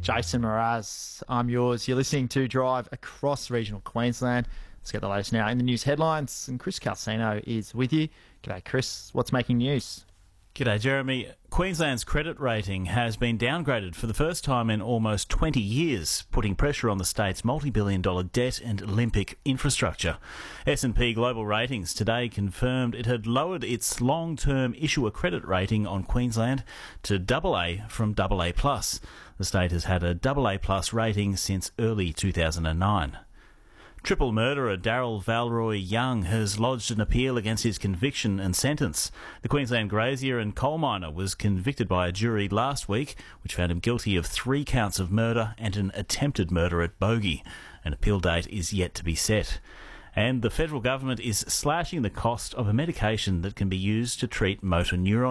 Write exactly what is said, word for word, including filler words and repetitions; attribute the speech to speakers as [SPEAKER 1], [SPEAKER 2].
[SPEAKER 1] Jason Mraz. I'm yours. You're listening to Drive across regional Queensland. Let's get the latest now in the news headlines. And Chris Calcino is with you. G'day, Chris. What's making news?
[SPEAKER 2] G'day, Jeremy. Queensland's credit rating has been downgraded for the first time in almost twenty years, putting pressure on the state's multi-billion dollar debt and Olympic infrastructure. S and P Global Ratings today confirmed it had lowered its long-term issuer credit rating on Queensland to double A from double A plus. The state has had a double A plus rating since early two thousand nine. Triple murderer Daryl Valroy Young has lodged an appeal against his conviction and sentence. The Queensland grazier and coal miner was convicted by a jury last week, which found him guilty of three counts of murder and an attempted murder at Bogey. An appeal date is yet to be set. And the federal government is slashing the cost of a medication that can be used to treat motor neuron